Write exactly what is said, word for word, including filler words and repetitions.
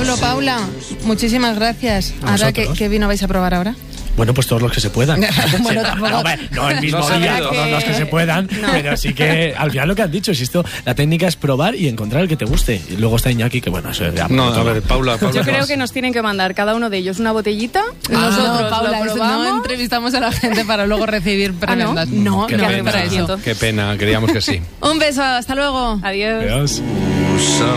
Pablo, Paula, muchísimas gracias. Ahora, ¿qué, ¿qué vino vais a probar ahora? Bueno, pues todos los que se puedan. Bueno, tampoco... no, no el mismo no día, que... todos los que se puedan, no. Pero sí que al final lo que has dicho, si esto, la técnica es probar y encontrar el que te guste. Y luego está Iñaki, que bueno, eso es ya. No, a ver, Paula, Paula. Yo creo que nos tienen que mandar cada uno de ellos una botellita. Ah, nosotros no, Paula, lo probamos. no entrevistamos a la gente para luego recibir prebendas. ¿Ah, no? No, Qué no, pena, para eso. qué pena, creíamos que sí. Un beso, hasta luego. Adiós. Adiós.